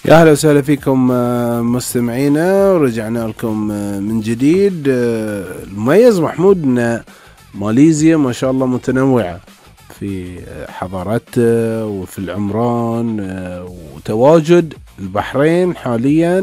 يا أهلا وسهلا فيكم مستمعينا، ورجعنا لكم من جديد. المميز محمود أن ماليزيا ما شاء الله متنوعة في حضارتها وفي العمران، وتواجد البحرين حاليا